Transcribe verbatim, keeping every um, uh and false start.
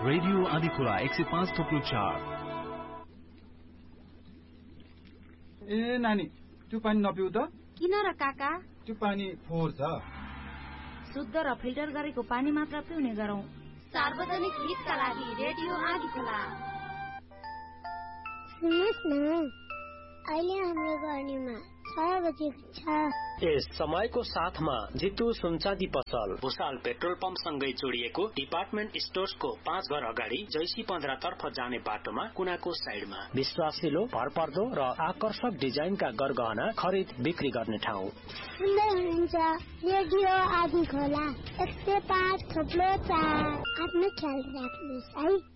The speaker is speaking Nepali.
रेडियो आदिखोला एक सय पाँच थोप्लो चार। ए नानी, त्यो पानी नपिउ त। किन र काका? त्यो पानी फोहोर छ। शुद्ध र फिल्टर गरेको पानी मात्र पिउने गरौँ। सार्वजनिक हितका लागि रेडियो आदिखोला। सुन्नुहोस् न, अहिले हाम्रो गर्नीमा छ बजेको छ। यस समयको साथमा जितु सुनचाँदी पसल भुसाल पेट्रोल पम्प सँगै जोडिएको डिपार्टमेन्ट स्टोर्सको पाँच घर अगाडि जैसी पन्ध्र तर्फ जाने बाटोमा कुनाको साइडमा विश्वासिलो, भरपर्दो र आकर्षक डिजाइनका गरगहना खरिद बिक्री गर्ने ठाउँ। सुन्दै हुनुहुन्छ रेडियो आदिखोला एक सय पाँच थोप्लो चार। आफ्नो ख्याल राख्नुहोस् है।